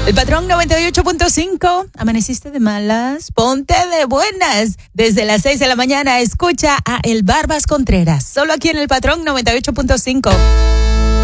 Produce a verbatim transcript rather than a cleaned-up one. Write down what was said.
El Patrón noventa y ocho punto cinco. ¿Amaneciste de malas? Ponte de buenas. Desde las seis de la mañana escucha a El Barbas Contreras. Solo aquí en el Patrón noventa y ocho punto cinco.